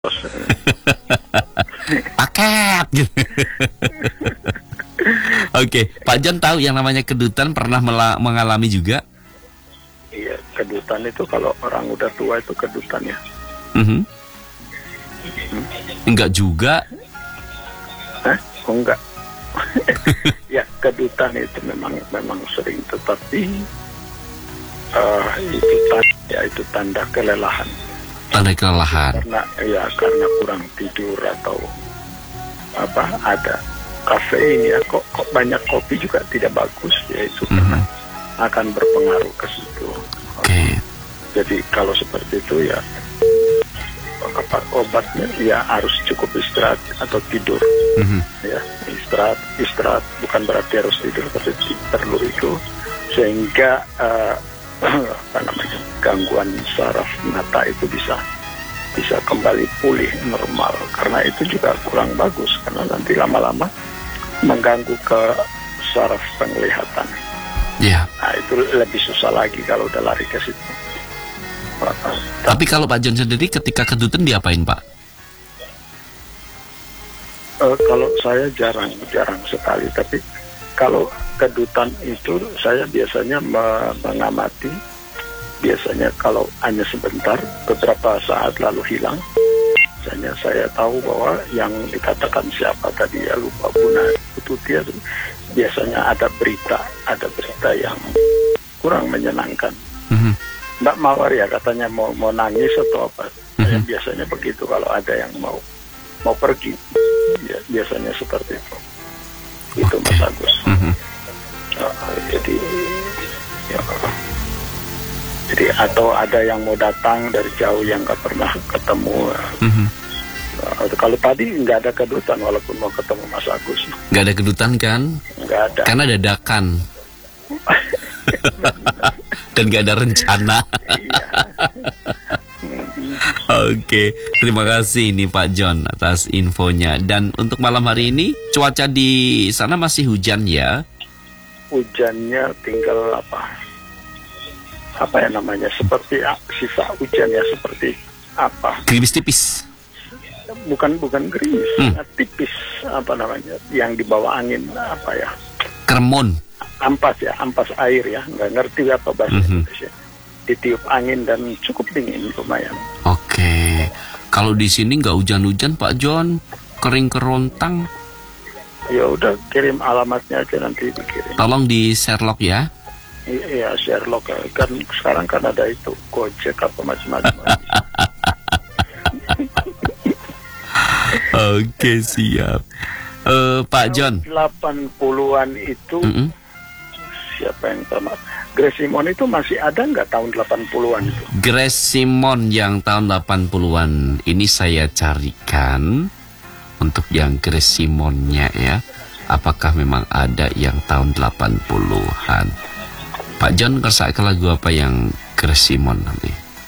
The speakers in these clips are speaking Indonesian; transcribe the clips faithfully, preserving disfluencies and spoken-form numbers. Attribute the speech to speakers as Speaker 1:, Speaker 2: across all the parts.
Speaker 1: Paket gitu. Oke, Pak John tahu yang namanya kedutan, pernah mengalami juga?
Speaker 2: Iya, kedutan itu kalau orang udah tua itu kedutan ya.
Speaker 1: Mm-hmm. Hmm. Enggak juga?
Speaker 2: Hah? Oh enggak. Ya, kedutan itu memang memang sering, tetapi uh, itu tanda, ya itu tanda kelelahan.
Speaker 1: Tanda kelelahan.
Speaker 2: Karena ya karena kurang tidur atau apa, ada kafein ya, kok, kok banyak kopi juga tidak bagus ya, itu mm-hmm. akan berpengaruh ke situ. Oke. Okay. Jadi kalau seperti itu ya apa, obatnya ya harus cukup istirahat atau tidur. Mm-hmm. Ya, istirahat istirahat bukan berarti harus tidur, tapi perlu itu sehingga uh, apa namanya, gangguan saraf mata itu bisa bisa kembali pulih normal, karena itu juga kurang bagus karena nanti lama-lama mengganggu ke saraf penglihatan. Iya. Yeah. Nah, itu lebih susah lagi kalau udah lari ke situ.
Speaker 1: Tapi kalau Pak John sendiri ketika kedutan diapain, Pak?
Speaker 2: Uh, kalau saya jarang jarang sekali, tapi kalau kedutan itu saya biasanya me- mengamati. Biasanya kalau hanya sebentar, beberapa saat lalu hilang. Biasanya saya tahu bahwa yang dikatakan siapa tadi ya, lupa, Buna Tuti, biasanya ada berita, ada berita yang kurang menyenangkan. Mm-hmm. Mbak Mawar ya katanya mau mau nangis atau apa. Mm-hmm. Saya biasanya begitu kalau ada yang mau mau pergi. Ya, biasanya seperti itu. Itu okay. Mas Agus. Mm-hmm. Uh, jadi ya. Jadi atau ada yang mau datang dari jauh yang nggak pernah ketemu. Mm-hmm. Uh, kalau tadi nggak ada kedutan walaupun mau ketemu Mas Agus.
Speaker 1: Nggak ada kedutan kan?
Speaker 2: Nggak ada.
Speaker 1: Karena dadakan. Dan nggak ada rencana. Oke, terima kasih ini Pak John atas infonya. Dan untuk malam hari ini cuaca di sana masih hujan ya?
Speaker 2: Hujannya tinggal apa? Apa ya namanya, seperti sisa hujan ya, seperti apa?
Speaker 1: Gerimis tipis.
Speaker 2: Bukan bukan gerimis, hmm. tipis apa namanya, yang dibawa angin apa ya?
Speaker 1: Kremon.
Speaker 2: Ampas ya, ampas air ya, nggak ngerti apa bahasa mm-hmm. Indonesia. Ditiup angin dan cukup dingin lumayan.
Speaker 1: Oke, kalau di sini nggak hujan-hujan Pak John, kering kerontang.
Speaker 2: Ya udah, kirim alamatnya aja nanti dikirim.
Speaker 1: Tolong di Sherlock ya.
Speaker 2: Iya, Sherlock kan sekarang kan ada itu Gojek apa macam-macam.
Speaker 1: Oke, siap. Uh, Pak John.
Speaker 2: delapan puluhan itu mm-hmm. siapa yang pertama? Grace Simon itu masih ada nggak tahun delapan puluhan itu?
Speaker 1: Grace Simon yang tahun delapan puluhan ini saya carikan untuk yang Grace Simonnya ya. Apakah memang ada yang tahun delapan puluhan? Pak John ngerasa lagu apa yang Grace Simon nanti?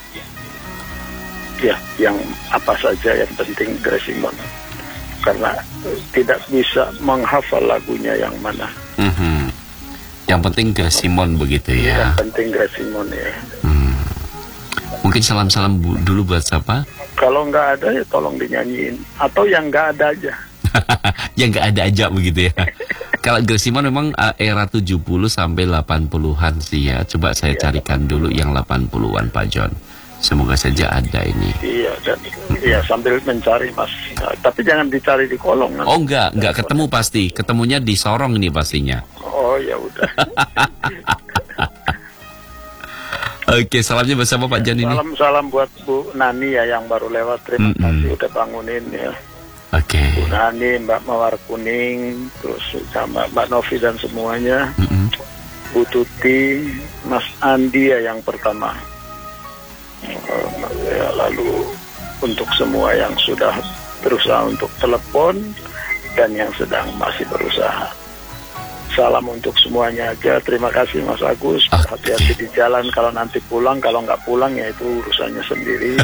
Speaker 2: Ya, yang apa saja yang penting Grace Simon. Karena tidak bisa menghafal lagunya yang mana.
Speaker 1: Mm-hmm. Yang penting Grace Simon begitu ya.
Speaker 2: Yang penting Grace Simon ya.
Speaker 1: Hmm. Mungkin salam-salam bu- dulu buat siapa?
Speaker 2: Kalau nggak ada ya tolong dinyanyiin. Atau yang nggak ada aja.
Speaker 1: Yang nggak ada aja begitu ya. Kalau Grace Simon memang uh, era tujuh puluh sampai delapan puluhan sih ya. Coba saya ya, carikan dulu yang delapan puluhan Pak John. Semoga saja ada ini.
Speaker 2: Iya, dan mm-hmm. iya sambil mencari Mas. Nah, tapi jangan dicari di kolong.
Speaker 1: Nanti. Oh enggak, enggak ketemu pasti. Ketemunya di Sorong ini pastinya.
Speaker 2: Oh ya udah.
Speaker 1: Oke, salamnya bersama Pak John ini.
Speaker 2: Salam-salam buat Bu Nani ya yang baru lewat. Terima mm-hmm. kasih udah bangunin ya.
Speaker 1: Oke. Okay.
Speaker 2: Bu Nani, Mbak Mawar Kuning, terus sama Mbak Novi dan semuanya. Mm-hmm. Bu Tuti, Mas Andi ya yang pertama. Uh, ya, lalu untuk semua yang sudah berusaha untuk telepon dan yang sedang masih berusaha. Salam untuk semuanya aja. Terima kasih Mas Agus. Okay. Hati-hati di jalan kalau nanti pulang. Kalau nggak pulang ya itu urusannya sendiri.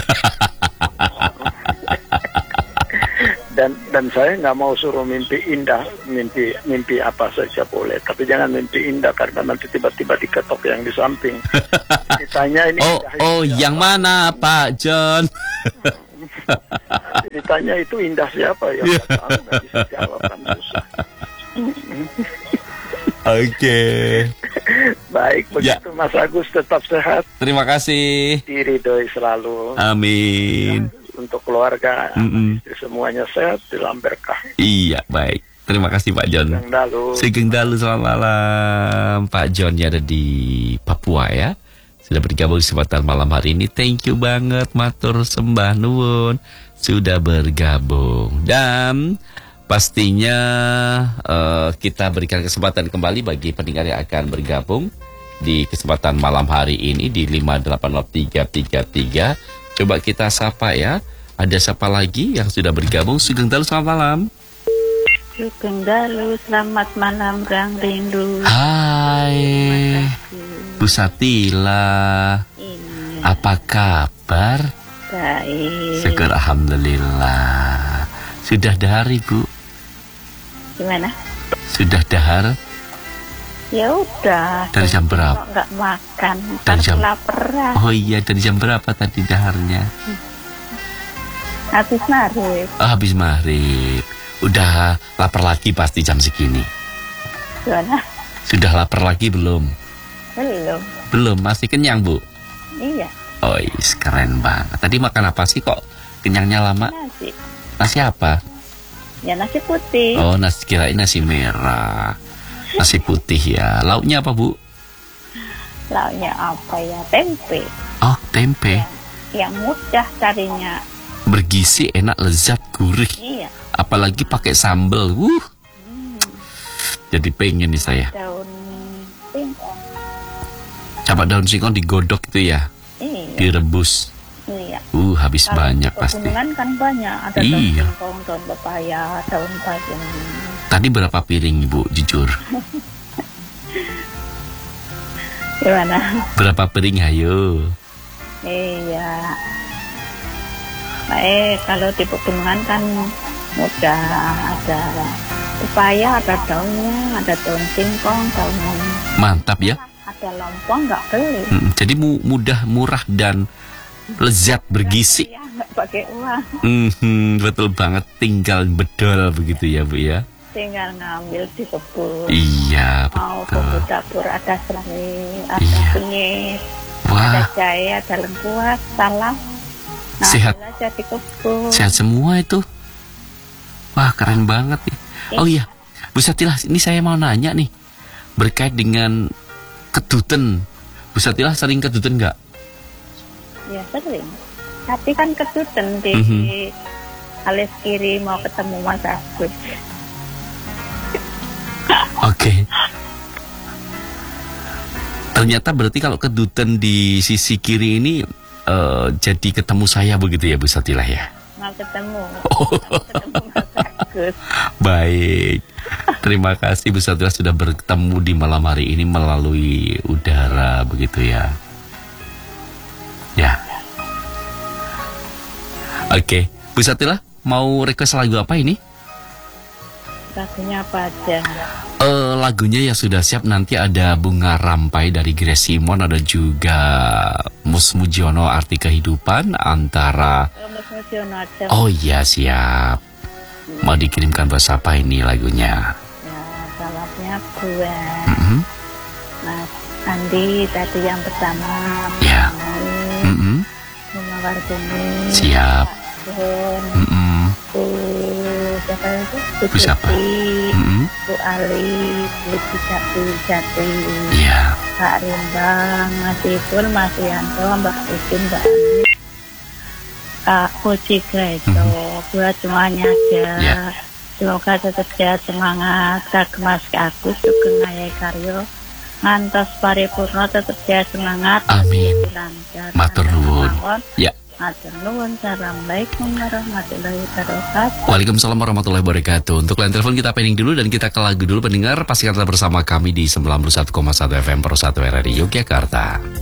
Speaker 2: dan dan saya nggak mau suruh mimpi indah, mimpi mimpi apa saja boleh, tapi jangan mimpi indah karena nanti tiba-tiba diketok yang di samping. Ditanya ini
Speaker 1: oh oh yang mana Pak John?
Speaker 2: ditanya itu indah siapa ya? Nggak tahu, nggak bisa jawab kan susah.
Speaker 1: Oke.
Speaker 2: Baik, begitu ya. Mas Agus tetap sehat.
Speaker 1: Terima kasih.
Speaker 2: Diridhoi selalu.
Speaker 1: Amin.
Speaker 2: Ya, untuk keluarga,
Speaker 1: Mm-mm.
Speaker 2: semuanya sehat dalam berkah.
Speaker 1: Iya, baik. Terima kasih Pak John.
Speaker 2: Sugeng Dalu.
Speaker 1: Sugeng Dalu, selamat malam. Pak John yang ada di Papua ya. Sudah bergabung di kesempatan malam hari ini. Thank you banget, matur sembah nuwun. Sudah bergabung. Dan pastinya uh, kita berikan kesempatan kembali bagi pendengar yang akan bergabung di kesempatan malam hari ini di lima delapan nol tiga tiga tiga. Coba kita sapa ya. Ada siapa lagi yang sudah bergabung? Sugeng Dalu, selamat malam.
Speaker 3: Sugeng Dalu, selamat malam Rang Rindu.
Speaker 1: Hai Bu Satila.
Speaker 3: Iya.
Speaker 1: Apa kabar?
Speaker 3: Baik.
Speaker 1: Syukur alhamdulillah. Sudah dahar Ibu?
Speaker 3: Gimana?
Speaker 1: Sudah dahar?
Speaker 3: Ya udah.
Speaker 1: Dari jam berapa?
Speaker 3: Kok nggak makan?
Speaker 1: Dari jam
Speaker 3: laparan.
Speaker 1: Oh iya, dari jam berapa tadi daharnya?
Speaker 3: Habis maghrib.
Speaker 1: Oh, habis maghrib. Udah lapar lagi pasti jam segini.
Speaker 3: Gimana?
Speaker 1: Sudah lapar lagi belum?
Speaker 3: Belum.
Speaker 1: Belum, masih kenyang Bu?
Speaker 3: Iya.
Speaker 1: Oh iya, keren banget. Tadi makan apa sih kok kenyangnya lama?
Speaker 3: Nasi.
Speaker 1: Nasi apa?
Speaker 3: Ya nasi putih.
Speaker 1: Oh, nasi kirain nasi merah. Nasi putih ya. Lauknya apa Bu?
Speaker 3: Lauknya apa ya? Tempe.
Speaker 1: Oh, tempe.
Speaker 3: Yang mudah carinya.
Speaker 1: Bergizi, enak, lezat, gurih.
Speaker 3: Iya.
Speaker 1: Apalagi pakai sambal. Wuh.
Speaker 3: Hmm.
Speaker 1: Jadi pengen nih saya.
Speaker 3: Daun singkong.
Speaker 1: Coba daun singkong digodok itu ya.
Speaker 3: Iya.
Speaker 1: Direbus.
Speaker 3: Iya.
Speaker 1: Uh, habis
Speaker 3: Kalau
Speaker 1: banyak pasti.
Speaker 3: pegunungan kan banyak. Ada
Speaker 1: Iya.
Speaker 3: daun singkong, daun pepaya, daun bayam.
Speaker 1: Tadi berapa piring Ibu, jujur?
Speaker 3: Gimana?
Speaker 1: Berapa piring, ayo?
Speaker 3: Iya. Baik, kalau di pegunungan kan mudah, ada pepaya, ada daunnya, ada daun singkong, daun
Speaker 1: Mantap ya.
Speaker 3: ada lompong, nggak beli.
Speaker 1: Hmm, jadi mu mudah, murah dan lezat, bergizi.
Speaker 3: Ya, nggak pakai uang.
Speaker 1: Hmm, betul banget. Tinggal bedol begitu ya Bu ya.
Speaker 3: Tinggal ngambil di kebun.
Speaker 1: Iya
Speaker 3: Mau
Speaker 1: betul.
Speaker 3: bumbu dapur ada selai, ada
Speaker 1: Iya.
Speaker 3: kunyit, ada
Speaker 1: Wah,
Speaker 3: jahe, ada lengkuas, salam. Nah,
Speaker 1: Sehat.
Speaker 3: ambil aja di kebun.
Speaker 1: sehat semua itu. Wah, keren banget nih. Oh iya, Bu Satila, ini saya mau nanya nih berkait dengan keduten. Bu Satila sering keduten nggak?
Speaker 3: Ya sering. Tapi kan keduten di
Speaker 1: Mhm.
Speaker 3: alis kiri mau ketemu Mas Agus.
Speaker 1: Oke. Ternyata berarti kalau keduten di sisi kiri ini eh, jadi ketemu saya begitu ya Bu Satila ya?
Speaker 3: Mau ketemu.
Speaker 1: Oh.
Speaker 3: Mau ketemu Mas Agus.
Speaker 1: Baik. Terima kasih Bu Satila sudah bertemu di malam hari ini melalui udara begitu ya. Ya. Oke, Bu Satila mau request lagu apa ini?
Speaker 3: Lagunya apa aja?
Speaker 1: Eh, lagunya ya sudah siap, nanti ada Bunga Rampai dari Grace Simon, ada juga Mus Mujiono Arti Kehidupan antara.
Speaker 3: Kalau Mas Mujiono aja.
Speaker 1: Oh iya siap. Mau dikirimkan buat siapa ini lagunya?
Speaker 3: Ya, salamnya buat
Speaker 1: Mm-hmm.
Speaker 3: Mas Andi tadi yang pertama.
Speaker 1: Ya.
Speaker 3: Mau
Speaker 1: Mm-hmm.
Speaker 3: Bunga Wartini.
Speaker 1: Siap.
Speaker 3: Dan
Speaker 1: Mm-hmm.
Speaker 3: Bu siapa itu? Bu
Speaker 1: siapa?
Speaker 3: Tuti,
Speaker 1: Mm-hmm.
Speaker 3: Bu Ali, Bu Jati Jati,
Speaker 1: Iya.
Speaker 3: Pak Rimbang, Mas Ipul, Mas Yanto, Mbak Udin, Mbak Ani, Kak Puji Greco,
Speaker 1: Mhm.
Speaker 3: buat semuanya aja.
Speaker 1: Ya.
Speaker 3: Semoga tetap sehat semangat, kagem Mas Agus, Sugeng Ayai Karyo, ngantos paripurna tetap sehat semangat.
Speaker 1: Amin.
Speaker 3: Lancar.
Speaker 1: Matur nuwun.
Speaker 3: Mawon.
Speaker 1: Ya.
Speaker 3: Matur nuwun. Assalamualaikum warahmatullahi wabarakatuh.
Speaker 1: Waalaikumsalam warahmatullahi wabarakatuh. Untuk line telepon kita pending dulu dan kita ke lagu dulu pendengar. Pastikan tetap bersama kami di sembilan puluh satu koma satu F M Pro satu R R I Yogyakarta.